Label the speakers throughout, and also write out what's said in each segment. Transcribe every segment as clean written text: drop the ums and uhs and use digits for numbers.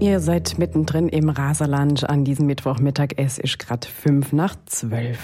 Speaker 1: Ihr seid mittendrin im Raserland an diesem Mittwochmittag. Es ist gerade 11:05.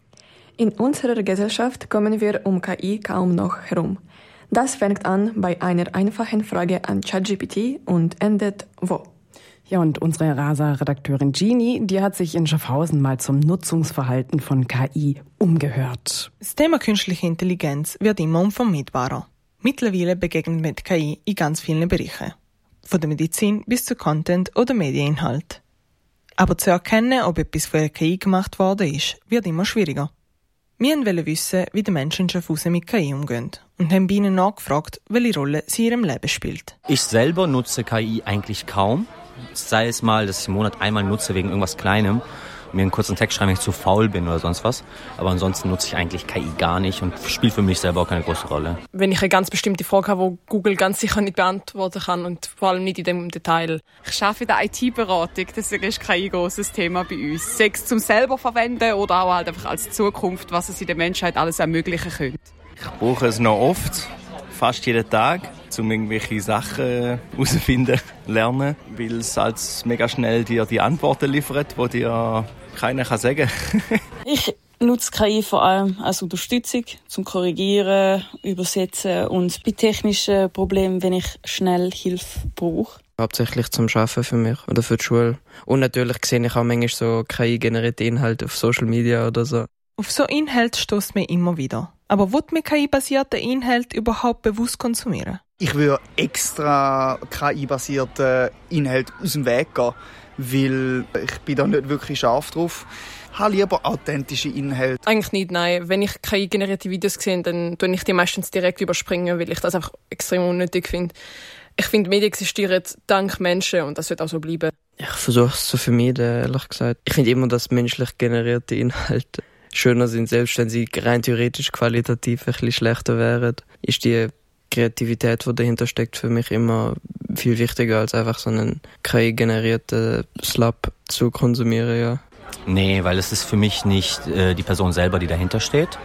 Speaker 2: In unserer Gesellschaft kommen wir um KI kaum noch herum. Das fängt an bei einer einfachen Frage an ChatGPT und endet wo?
Speaker 1: Ja, und unsere Raser-Redakteurin Gini, die hat sich in Schaffhausen mal zum Nutzungsverhalten von KI umgehört.
Speaker 3: Das Thema künstliche Intelligenz wird immer unvermeidbarer. Mittlerweile begegnet mit KI in ganz vielen Bereichen. Von der Medizin bis zu Content oder Medieninhalt. Aber zu erkennen, ob etwas von der KI gemacht worden ist, wird immer schwieriger. Wir wollten wissen, wie die Menschen in Schaffhausen mit KI umgehen und haben bei ihnen nachgefragt, welche Rolle sie in ihrem Leben spielt.
Speaker 4: Ich selber nutze KI eigentlich kaum. Sei es mal, dass ich im Monat einmal nutze wegen irgendwas Kleinem, mir einen kurzen Text schreiben, wenn ich zu faul bin oder sonst was. Aber ansonsten nutze ich eigentlich KI gar nicht und spielt für mich selber auch keine große Rolle.
Speaker 5: Wenn ich eine ganz bestimmte Frage habe, die Google ganz sicher nicht beantworten kann und vor allem nicht in dem Detail.
Speaker 6: Ich arbeite in der IT-Beratung, deswegen ist KI ein grosses Thema bei uns. Sei es zum selber verwenden oder auch halt einfach als Zukunft, was es in der Menschheit alles ermöglichen könnte.
Speaker 7: Ich brauche es noch oft, fast jeden Tag, um irgendwelche Sachen herauszufinden, lernen, weil es halt mega schnell dir die Antworten liefert, die dir keiner sagen kann.
Speaker 8: Ich nutze KI vor allem als Unterstützung, zum Korrigieren, Übersetzen und bei technischen Problemen, wenn ich schnell Hilfe brauche.
Speaker 9: Hauptsächlich zum Arbeiten für mich oder für die Schule. Und natürlich sehe ich auch manchmal so KI-generierte Inhalte auf Social Media oder so.
Speaker 3: Auf so Inhalte stößt man immer wieder. Aber will man KI-basierte Inhalte überhaupt bewusst konsumieren?
Speaker 10: Ich würde extra KI-basierte Inhalte aus dem Weg gehen, weil ich bin da nicht wirklich scharf drauf. Ich habe lieber authentische Inhalte.
Speaker 5: Eigentlich nicht, nein. Wenn ich KI-generierte Videos sehe, dann tue ich die meistens direkt überspringen, weil ich das einfach extrem unnötig finde. Ich finde, Medien existieren dank Menschen und das wird auch so bleiben.
Speaker 9: Ich versuche es zu vermeiden, ehrlich gesagt. Ich finde immer, dass menschlich generierte Inhalte schöner sind, selbst wenn sie rein theoretisch qualitativ ein bisschen schlechter wären, ist die Kreativität, die dahinter steckt, für mich immer viel wichtiger als einfach so einen KI-generierten Slap zu konsumieren, ja.
Speaker 4: Nee, weil es ist für mich nicht die Person selber, die dahinter steht.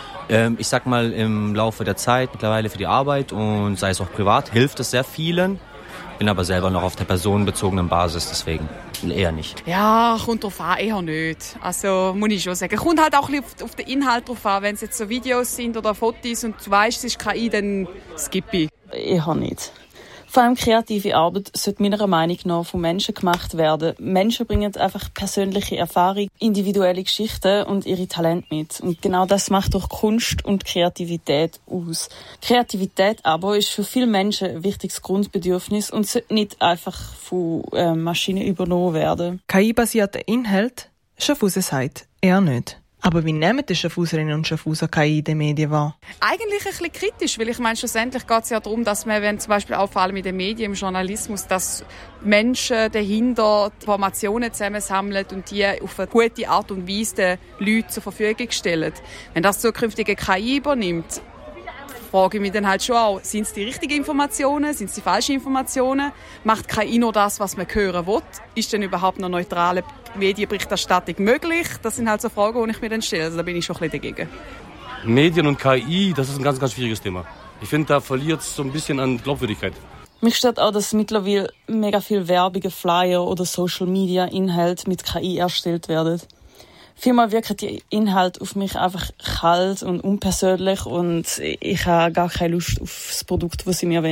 Speaker 4: Ich sag mal, im Laufe der Zeit, mittlerweile für die Arbeit und sei es auch privat, hilft es sehr vielen. Bin aber selber noch auf der personenbezogenen Basis, deswegen eher nicht.
Speaker 6: Ja, kommt drauf an, eher nicht. Also, muss ich schon sagen. Kommt halt auch ein bisschen auf den Inhalt drauf an. Wenn es jetzt so Videos sind oder Fotos und du weißt, es ist KI, dann skippe ich.
Speaker 8: Eher nicht. Vor allem kreative Arbeit sollte meiner Meinung nach von Menschen gemacht werden. Menschen bringen einfach persönliche Erfahrung, individuelle Geschichten und ihre Talente mit. Und genau das macht durch Kunst und Kreativität aus. Kreativität aber ist für viele Menschen ein wichtiges Grundbedürfnis und sollte nicht einfach von Maschinen übernommen werden.
Speaker 3: KI-basierte Inhalte, Schaffhausen sagt, eher nicht. Aber wie nehmen die Schaffhauserinnen und Schaffhauser KI in den Medien wahr?
Speaker 6: Eigentlich ein bisschen kritisch, weil ich meine, schlussendlich geht es ja darum, dass man, wenn zum Beispiel auch vor allem in den Medien, im Journalismus, dass Menschen dahinter Informationen zusammensammeln und die auf eine gute Art und Weise den Leuten zur Verfügung stellen. Wenn das zukünftige KI übernimmt, frage ich mich dann halt schon auch, sind es die richtigen Informationen, sind es die falschen Informationen? Macht KI nur das, was man hören will? Ist denn überhaupt noch neutrale Medienberichterstattung möglich? Das sind halt so Fragen, die ich mir dann stelle. Also da bin ich schon ein bisschen dagegen.
Speaker 11: Medien und KI, das ist ein ganz, ganz schwieriges Thema. Ich finde, da verliert es so ein bisschen an Glaubwürdigkeit.
Speaker 8: Mich stört auch, dass mittlerweile mega viel Werbung, Flyer oder Social-Media-Inhalte mit KI erstellt werden. Vielmal wirken die Inhalte auf mich einfach kalt und unpersönlich und ich habe gar keine Lust auf das Produkt, das sie mir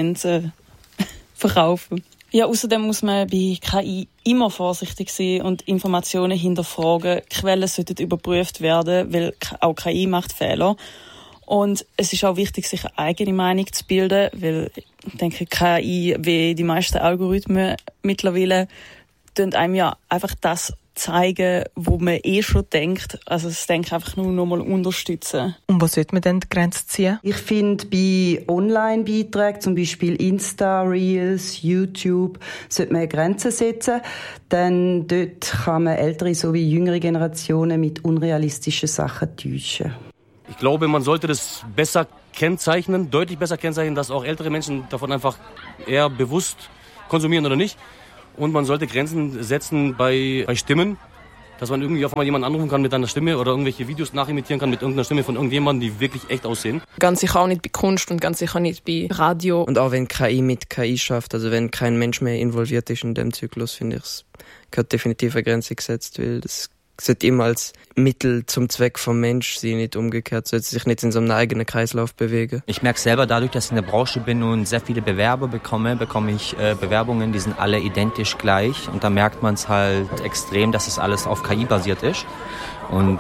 Speaker 8: verkaufen. Ja, außerdem muss man bei KI immer vorsichtig sein und Informationen hinterfragen. Quellen sollten überprüft werden, weil auch KI macht Fehler. Und es ist auch wichtig, sich eine eigene Meinung zu bilden, weil ich denke, KI, wie die meisten Algorithmen mittlerweile, tun einem ja einfach das zeigen, wo man schon denkt. Also das Denken einfach nur noch mal unterstützen.
Speaker 3: Und wo sollte man denn die Grenze ziehen?
Speaker 12: Ich finde, bei Online-Beiträgen, zum Beispiel Insta-Reels, YouTube, sollte man Grenzen setzen. Denn dort kann man ältere sowie jüngere Generationen mit unrealistischen Sachen täuschen.
Speaker 11: Ich glaube, man sollte das besser kennzeichnen, deutlich besser kennzeichnen, dass auch ältere Menschen davon einfach eher bewusst konsumieren oder nicht. Und man sollte Grenzen setzen bei Stimmen, dass man irgendwie auf einmal jemanden anrufen kann mit einer Stimme oder irgendwelche Videos nachimitieren kann mit irgendeiner Stimme von irgendjemandem, die wirklich echt aussehen.
Speaker 5: Ganz sicher auch nicht bei Kunst und ganz sicher nicht bei Radio.
Speaker 9: Und auch wenn KI mit KI schafft, also wenn kein Mensch mehr involviert ist in dem Zyklus, finde ich, es gehört definitiv eine Grenze gesetzt, weil das sollte immer als Mittel zum Zweck vom Mensch sein, nicht umgekehrt, sollte sich nicht in so einem eigenen Kreislauf bewegen.
Speaker 4: Ich merke selber, dadurch, dass ich in der Branche bin und sehr viele Bewerber bekomme ich Bewerbungen, die sind alle identisch gleich und da merkt man es halt extrem, dass es alles auf KI basiert ist. Und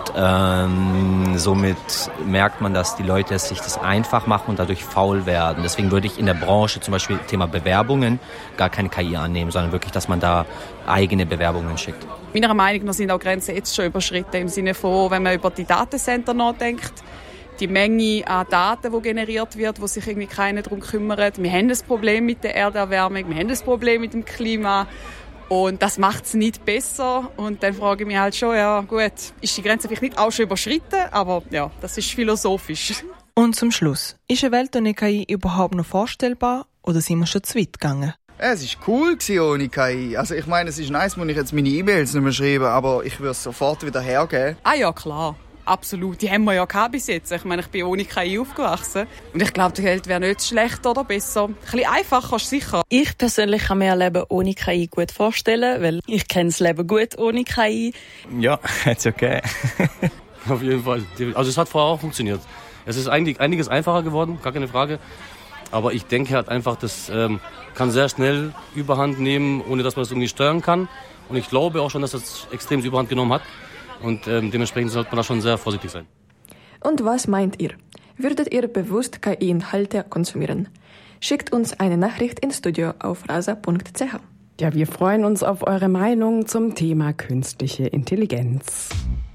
Speaker 4: somit merkt man, dass die Leute sich das einfach machen und dadurch faul werden. Deswegen würde ich in der Branche zum Beispiel Thema Bewerbungen gar keine KI annehmen, sondern wirklich, dass man da eigene Bewerbungen schickt.
Speaker 6: Meiner Meinung nach sind auch Grenzen jetzt schon überschritten, im Sinne von, wenn man über die Datencenter nachdenkt, die Menge an Daten, die generiert wird, wo sich irgendwie keiner darum kümmert. Wir haben das Problem mit der Erderwärmung, wir haben das Problem mit dem Klima. Und das macht es nicht besser. Und dann frage ich mich halt schon, ja gut, ist die Grenze vielleicht nicht auch schon überschritten? Aber ja, das ist philosophisch.
Speaker 3: Und zum Schluss, ist eine Welt ohne KI überhaupt noch vorstellbar oder sind wir schon zu weit gegangen?
Speaker 10: Es war cool ohne KI. Also ich meine, es ist nice, wenn ich jetzt meine E-Mails nicht mehr schreibe, aber ich würde es sofort wieder hergeben.
Speaker 6: Ah ja, klar. Absolut, die haben wir ja gehabt bis jetzt. Ich meine, ich bin ohne KI aufgewachsen. Und ich glaube, die Welt wäre nicht schlechter oder besser. Ein bisschen einfacher, sicher.
Speaker 8: Ich persönlich kann mir ein Leben ohne KI gut vorstellen, weil ich kenne das Leben gut ohne KI.
Speaker 7: Ja, jetzt okay.
Speaker 11: Auf jeden Fall. Also es hat vorher auch funktioniert. Es ist eigentlich einiges einfacher geworden, gar keine Frage. Aber ich denke halt einfach, das kann sehr schnell Überhand nehmen, ohne dass man das irgendwie steuern kann. Und ich glaube auch schon, dass das extrem Überhand genommen hat. Und dementsprechend sollte man da schon sehr vorsichtig sein.
Speaker 2: Und was meint ihr? Würdet ihr bewusst KI-Inhalte konsumieren? Schickt uns eine Nachricht ins Studio auf rasa.ch.
Speaker 1: Ja, wir freuen uns auf eure Meinung zum Thema künstliche Intelligenz.